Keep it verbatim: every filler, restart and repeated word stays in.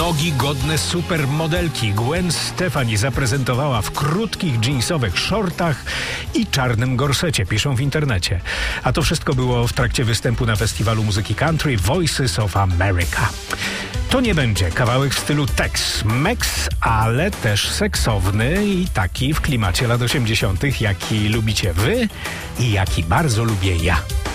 Nogi godne supermodelki. Gwen Stefani zaprezentowała w krótkich dżinsowych shortach i czarnym gorsecie, piszą w internecie. A to wszystko było w trakcie występu na festiwalu muzyki country Voices of America. To nie będzie kawałek w stylu Tex-Mex, ale też seksowny i taki w klimacie lat osiemdziesiątych, jaki lubicie wy i jaki bardzo lubię ja.